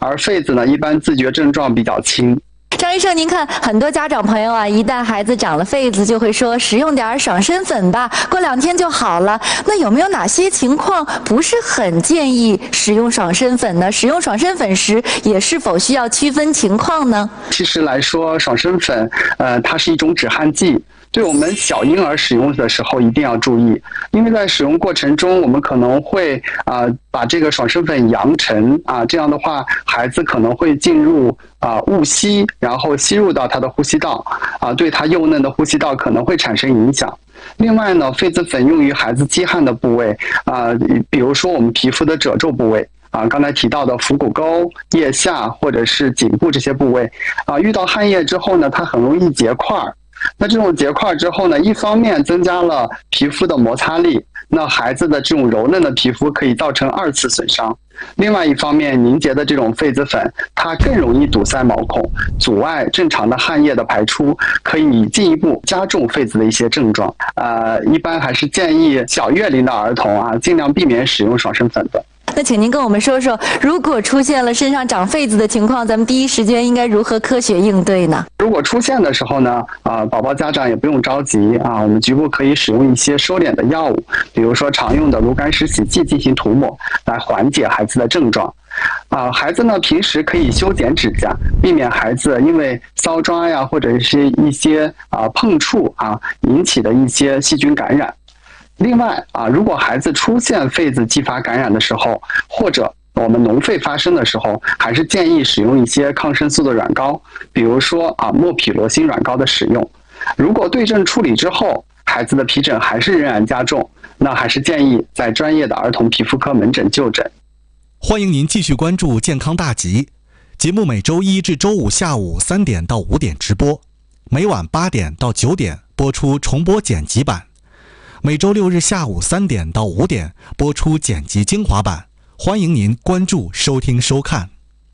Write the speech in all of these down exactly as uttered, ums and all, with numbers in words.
而痱子呢，一般自觉症状比较轻。 张医生，您看，很多家长朋友啊，一旦孩子长了痱子，就会说食用点爽身粉吧，过两天就好了。那有没有哪些情况不是很建议使用爽身粉呢？使用爽身粉时，也是否需要区分情况呢？ 其实来说，爽身粉，呃，它是一种止汗剂。对我们小婴儿使用的时候一定要注意，因为在使用过程中，我们可能会啊、呃、把这个爽身粉扬尘啊，这样的话，孩子可能会进入啊、呃、误吸，然后吸入到他的呼吸道啊，对他幼嫩的呼吸道可能会产生影响。另外呢，痱子粉用于孩子积汗的部位啊、呃，比如说我们皮肤的褶皱部位。啊，刚才提到的腹股沟、腋下或者是颈部这些部位，啊，遇到汗液之后呢，它很容易结块儿。那这种结块之后呢，一方面增加了皮肤的摩擦力，那孩子的这种柔嫩的皮肤可以造成二次损伤。另外一方面，凝结的这种痱子粉，它更容易堵塞毛孔，阻碍正常的汗液的排出，可以进一步加重痱子的一些症状。呃，一般还是建议小月龄的儿童啊，尽量避免使用爽身粉的。 那请您跟我们说说，如果出现了身上长痱子的情况，咱们第一时间应该如何科学应对呢？ 如果出现的时候呢，啊、呃，宝宝家长也不用着急啊，我们局部可以使用一些收敛的药物，比如说常用的炉甘石洗剂进行涂抹，来缓解孩子的症状。啊、呃，孩子呢平时可以修剪指甲，避免孩子因为搔抓呀或者是一些啊、呃、碰触啊引起的一些细菌感染。另外啊，如果孩子出现痱子继发感染的时候，或者我们脓痱发生的时候，还是建议使用一些抗生素的软膏，比如说啊莫匹罗辛软膏的使用。如果对症处理之后，孩子的皮疹还是仍然加重，那还是建议在专业的儿童皮肤科门诊就诊。 欢迎您继续关注健康大集节目，每周一至周五下午三点到五点直播，每晚八点到九点播出重播剪辑版。每周六日下午三点到五点播出剪辑精华版，欢迎您关注、收听、收看。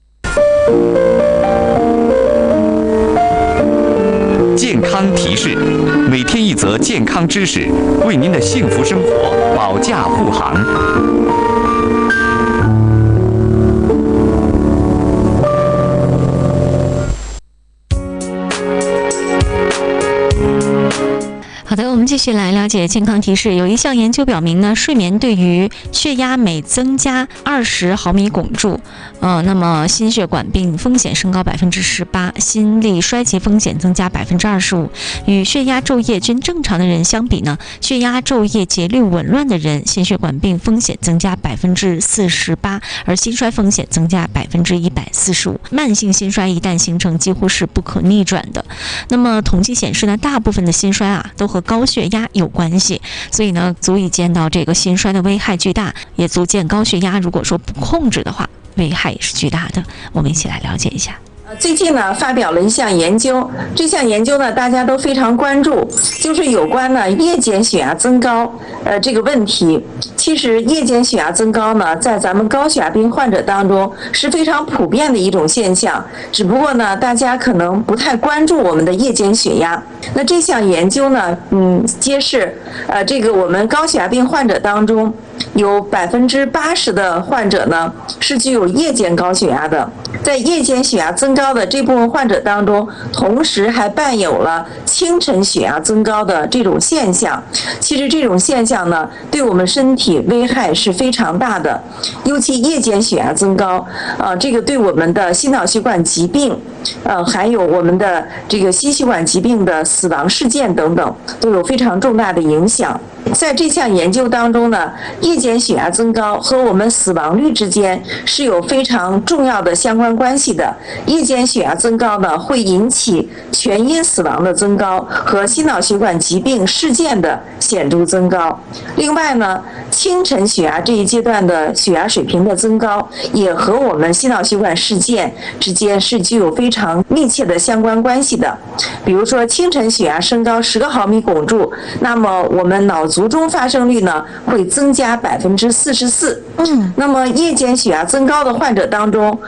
健康提示，每天一则健康知识，为您的幸福生活保驾护航。 好的，我们继续来了解健康提示。有一项研究表明呢，睡眠对于血压每增加二十毫米汞柱，呃，那么心血管病风险升高百分之十八，心力衰竭风险增加百分之二十五。与血压昼夜均正常的人相比呢，血压昼夜节律紊乱的人，心血管病风险增加百分之四十八，而心衰风险增加百分之一百四十五。慢性心衰一旦形成，几乎是不可逆转的。那么统计显示呢，大部分的心衰啊，都和高血压有关系，所以呢，足以见到这个心衰的危害巨大，也足见高血压如果说不控制的话，危害也是巨大的。我们一起来了解一下。 最近呢，发表了一项研究，这项研究呢，大家都非常关注，就是有关呢夜间血压增高，呃这个问题。其实夜间血压增高呢，在咱们高血压病患者当中是非常普遍的一种现象，只不过呢，大家可能不太关注我们的夜间血压。那这项研究呢，嗯，揭示，呃，这个我们高血压病患者当中，有百分之八十的患者呢是具有夜间高血压的。在夜间血压增高的这部分患者当中，同时还伴有了清晨血压增高的这种现象。其实这种现象呢，对我们身体危害是非常大的，尤其夜间血压增高，啊，这个对我们的心脑血管疾病，呃，还有我们的这个心血管疾病的死亡事件等等，都有非常重大的影响。在这项研究当中呢，夜间血压增高和我们死亡率之间是有非常重要的相关关系的。夜间血压增高呢，会引起全因死亡的增高和心脑血管疾病事件的显著增高。另外呢，清晨血压这一阶段的血压水平的增高，也和我们心脑血管事件之间是具有非常密切的相关关系的。比如说，清晨血压升高十个毫米汞柱，那么我们脑卒中发生率呢会增加百分之四十四。嗯，那么夜间血压增高的患者当中，又大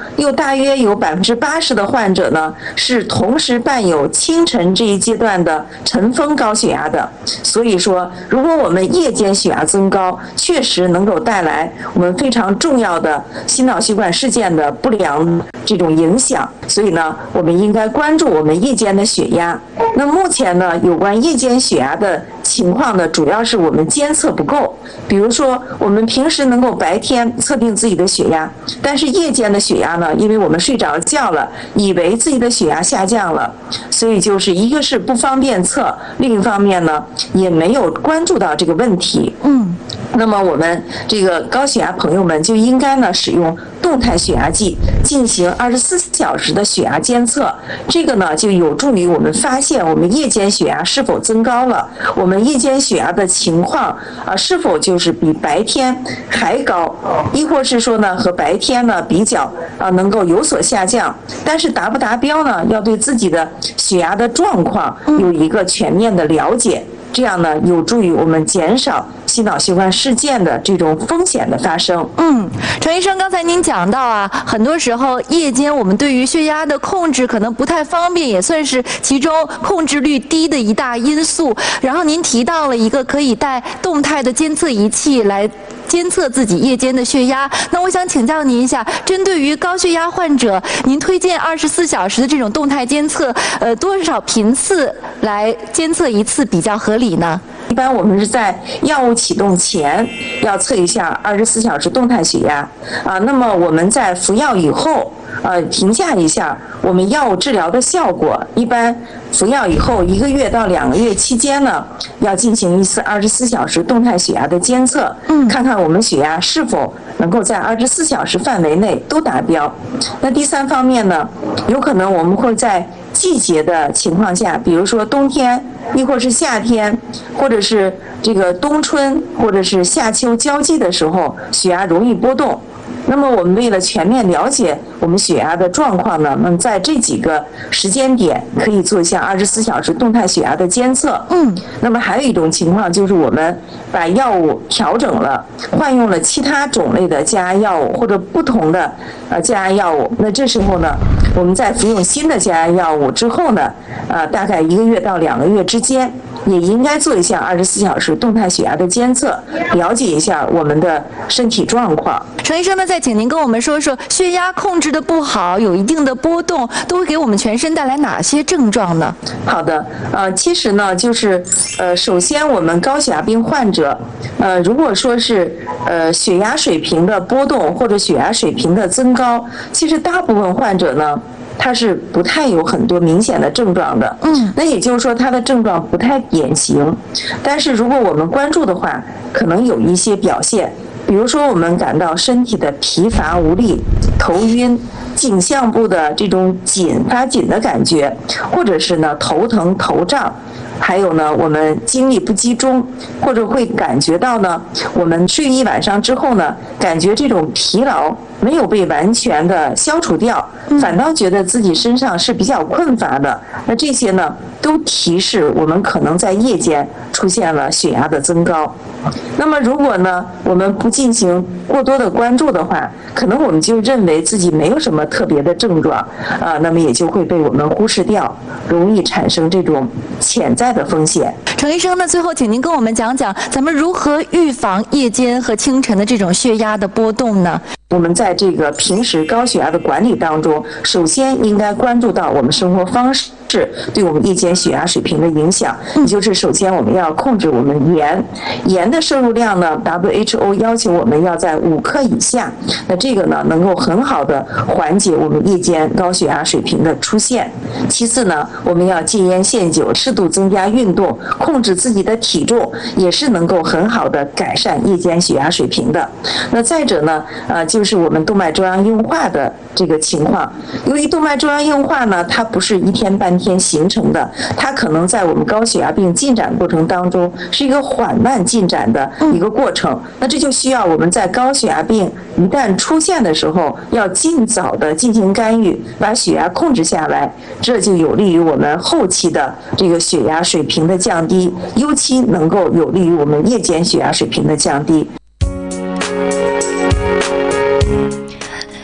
大约有百分之八十的患者呢是同时伴有清晨这一阶段的晨风高血压的。所以说，如果我们夜间血压增高，确实能够带来我们非常重要的心脑血管事件的不良这种影响。所以呢，我们应该关注我们夜间的血压。那目前呢，有关夜间血压的情况呢，主要是我们监测不够。比如说，我们平时能够白天测定自己的血压，但是夜间的血压呢，因为我们睡着觉了，以为自己的血压下降了，所以就是一个是不方便测，另一方面呢，也没有关注到这个问题。 嗯。 那么我们这个高血压朋友们就应该呢使用动态血压计进行二十四小时的血压监测，这个呢就有助于我们发现我们夜间血压是否增高了，我们夜间血压的情况啊是否就是比白天还高，亦或是说呢和白天呢比较啊能够有所下降，但是达不达标呢，要对自己的血压的状况有一个全面的了解。这样呢，有助于我们减少心脑血管事件的这种风险的发生。 嗯，陈医生，刚才您讲到啊，很多时候夜间我们对于血压的控制可能不太方便，也算是其中控制率低的一大因素。然后您提到了一个可以带动态的监测仪器来监测自己夜间的血压。那我想请教您一下，针对于高血压患者，您推荐二十四小时的这种动态监测，呃，多少频次来监测一次比较合理呢？ 一般我们是在药物启动前要测一下二十四小时动态血压啊，那么我们在服药以后，呃，评价一下我们药物治疗的效果。一般服药以后一个月到两个月期间呢，要进行一次二十四小时动态血压的监测，嗯，看看我们血压是否能够在二十四小时范围内都达标。那第三方面呢，有可能我们会在季节的情况下，比如说冬天，亦或是夏天，或者是这个冬春，或者是夏秋交际的时候，血压容易波动。那么我们为了全面了解我们血压的状况呢，那么在这几个时间点可以做一下二十四小时动态血压的监测。 嗯， 那么还有一种情况就是我们把药物调整了，换用了其他种类的降压药物或者不同的呃降压药物。那这时候呢，我们在服用新的降压药物之后呢，呃，大概一个月到两个月之间，也应该做一下二十四小时动态血压的监测，了解一下我们的身体状况。 陈医生呢，再请您跟我们说说，血压控制的不好，有一定的波动，都会给我们全身带来哪些症状呢？ 好的，呃，其实呢，就是呃，首先我们高血压病患者，呃，如果说是呃血压水平的波动或者血压水平的增高，其实大部分患者呢，它是不太有很多明显的症状的，嗯，那也就是说它的症状不太典型，但是如果我们关注的话，可能有一些表现，比如说我们感到身体的疲乏无力、头晕、颈项部的这种紧发紧的感觉，或者是呢头疼头胀，还有呢我们精力不集中，或者会感觉到呢我们睡一晚上之后呢，感觉这种疲劳没有被完全的消除掉，反倒觉得自己身上是比较困乏的。那这些呢都提示我们可能在夜间出现了血压的增高。那么如果呢我们不进行过多的关注的话，可能我们就认为自己没有什么特别的症状啊，那么也就会被我们忽视掉，容易产生这种潜在的风险。 陈医生呢，最后请您跟我们讲讲，咱们如何预防夜间和清晨的这种血压的波动呢？ 我们在这个平时高血压的管理当中，首先应该关注到我们生活方式对我们夜间血压水平的影响，也就是首先我们要控制我们盐，盐的摄入量呢 ，W H O 要求我们要在五克以下，那这个呢能够很好的缓解我们夜间高血压水平的出现。其次呢，我们要戒烟限酒，适度增加运动，控制自己的体重，也是能够很好的改善夜间血压水平的。那再者呢，呃，就是我们动脉粥样硬化的这个情况。由于动脉粥样硬化呢，它不是一天半天形成的，它可能在我们高血压病进展过程当中是一个缓慢进展的一个过程。那这就需要我们在高血压病一旦出现的时候，要尽早的进行干预，把血压控制下来，这就有利于我们后期的这个血压水平的降低，尤其能够有利于我们夜间血压水平的降低。 好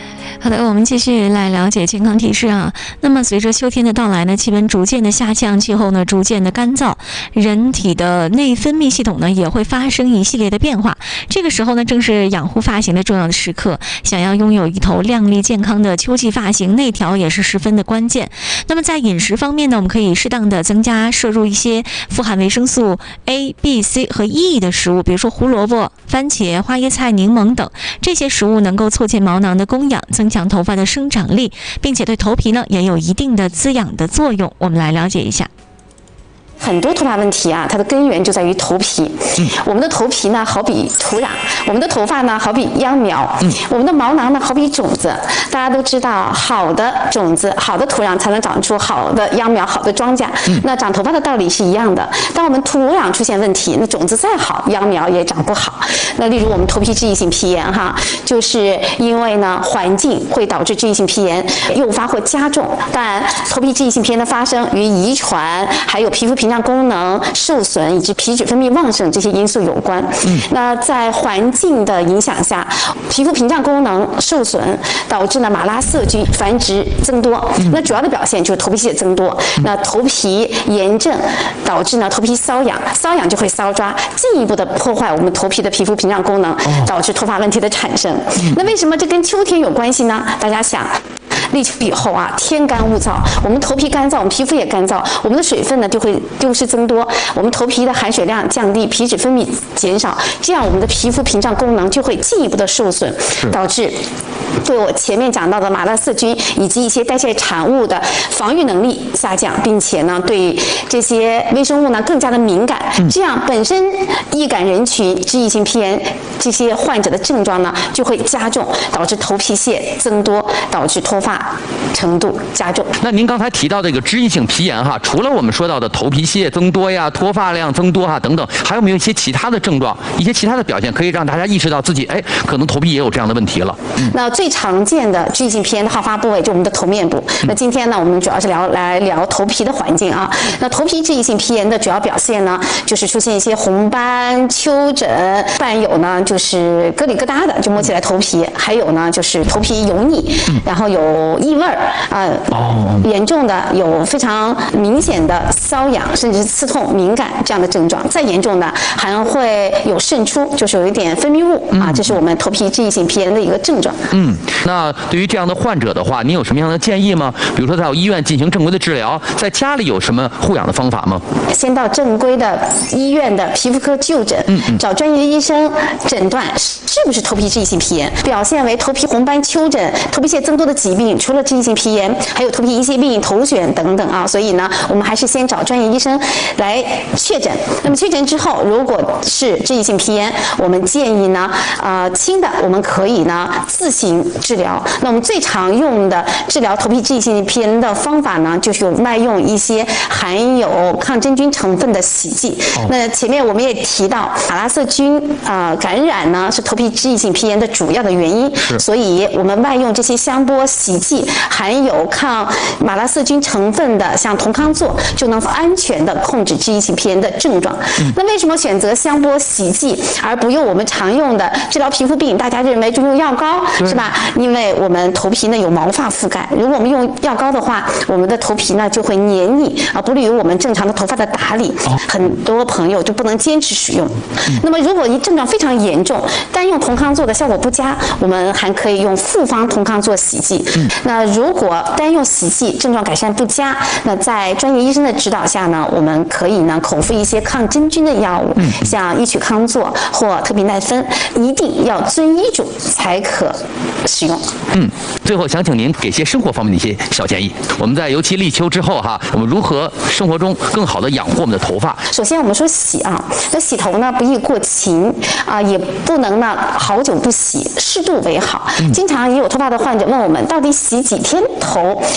好的，我们继续来了解健康提示啊。那么随着秋天的到来呢，气温逐渐的下降，气候呢逐渐的干燥，人体的内分泌系统呢也会发生一系列的变化。这个时候呢，正是养护发型的重要的时刻。想要拥有一头靓丽健康的秋季发型，内调也是十分的关键。那么在饮食方面呢，我们可以适当的增加摄入一些富含维生素 A、B、C 和 E 的食物，比如说胡萝卜、番茄、花椰菜、柠檬等。这些食物能够促进毛囊的供氧，增强头发的生长力，并且对头皮呢也有一定的滋养的作用。我们来了解一下。 很多脱发问题啊，它的根源就在于头皮。嗯，我们的头皮呢，好比土壤；我们的头发呢，好比秧苗；嗯，我们的毛囊呢，好比种子。大家都知道，好的种子、好的土壤才能长出好的秧苗、好的庄稼。嗯，那长头发的道理是一样的。当我们土壤出现问题，那种子再好，秧苗也长不好。那例如我们头皮脂溢性皮炎哈，就是因为呢环境会导致脂溢性皮炎诱发或加重。当然，头皮脂溢性皮炎的发生与遗传还有皮肤屏障功能受损以及皮脂分泌旺盛这些因素有关。嗯，那在环境的影响下，皮肤屏障功能受损，导致呢马拉色菌繁殖增多。嗯，那主要的表现就是头皮屑增多。嗯，那头皮炎症导致呢头皮瘙痒，瘙痒就会搔抓，进一步的破坏我们头皮的皮肤屏障功能，导致脱发问题的产生。嗯，那为什么这跟秋天有关系呢？大家想。立秋以后啊，天干物燥，我们头皮干燥，我们皮肤也干燥，我们的水分呢就会丢失增多，我们头皮的含水量降低，皮脂分泌减少，这样我们的皮肤屏障功能就会进一步的受损，导致对我前面讲到的马拉色菌以及一些代谢产物的防御能力下降，并且呢对这些微生物呢更加的敏感，这样本身易感人群脂溢性皮炎这些患者的症状呢就会加重，导致头皮屑增多，导致脱发程度加重。 那您刚才提到这个脂溢性皮炎哈，除了我们说到的头皮屑增多呀、脱发量增多哈等等，还有没有一些其他的症状、一些其他的表现，可以让大家意识到自己哎可能头皮也有这样的问题了？嗯， 那最常见的脂溢性皮炎的好发部位就我们的头面部。嗯，那今天呢，我们主要是聊来聊头皮的环境啊。那头皮脂溢性皮炎的主要表现呢，就是出现一些红斑、丘疹，伴有呢就是疙里疙瘩的，就摸起来头皮，还有呢就是头皮油腻，嗯，然后有异味儿啊，呃，严重的有非常明显的瘙痒，甚至是刺痛、敏感这样的症状。再严重的还会有渗出，就是有一点分泌物啊，这是我们头皮脂溢性皮炎的一个症状。 嗯，那对于这样的患者的话，您有什么样的建议吗？比如说到医院进行正规的治疗，在家里有什么护养的方法吗？ 先到正规的医院的皮肤科就诊，嗯嗯，找专业的医生诊断是不是头皮脂溢性皮炎。表现为头皮红斑、丘疹、头皮屑增多的疾病，除了脂溢性皮炎，还有头皮银屑病、头癣等等啊。所以呢，我们还是先找专业医生来确诊。那么确诊之后，如果是脂溢性皮炎，我们建议呢，呃，轻的我们可以呢自行治疗。那我们最常用的治疗头皮脂溢性皮炎的方法呢，就是有外用一些含有抗真菌成分的洗剂。哦，那前面我们也提到，马拉色菌啊、呃、感染呢是头皮脂溢性皮炎的主要的原因，所以我们外用这些香波洗剂含有抗马拉色菌成分的，像酮康唑，就能安全的控制脂溢性皮炎的症状。嗯，那为什么选择香波洗剂而不用我们常用的治疗皮肤病？大家认为就用药膏是吧？因为我们头皮呢有毛发覆盖，如果我们用药膏的话，我们的头皮呢就会黏腻啊，不利于我们正常的头发的打理。哦，很多朋友就不能坚持使用。嗯，那么如果你症状非常严重，单用酮康唑的效果不佳，我们还可以用复方酮康唑洗剂。嗯，那如果单用洗剂症状改善不佳，那在专业医生的指导下呢，我们可以呢口服一些抗真菌的药物，嗯，像异曲康唑或特必奈芬，一定要遵医嘱才可使用。 嗯，最后想请您给些生活方面的一些小建议。我们在尤其立秋之后哈，我们如何生活中更好的养护我们的头发？ 首先我们说洗啊，那洗头呢不宜过勤啊，也不能呢好久不洗，适度为好。嗯，经常也有脱发的患者问我们，到底洗几天头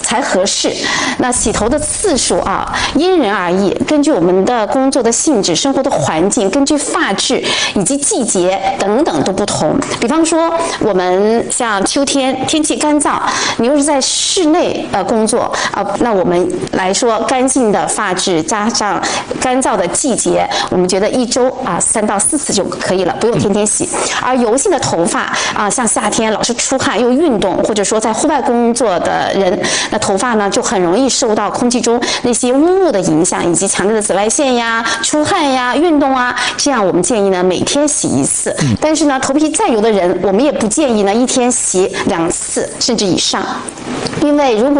才合适。那洗头的次数啊，因人而异，根据我们的工作的性质、生活的环境，根据发质以及季节等等都不同。比方说，我们像秋天天气干燥，你又是在室内呃工作啊、呃，那我们来说干净的发质加上干燥的季节，我们觉得一周啊三到四次就可以了，不用天天洗。而油性的头发啊，像夏天老是出汗又运动，或者说在户外工作的人，那头发呢就很容易受到空气中那些污物的影响，以及强烈的紫外线呀、出汗呀、运动啊，这样我们建议呢每天洗一次。但是呢，头皮再油的人，我们也不建议呢一天洗两次甚至以上，因为如果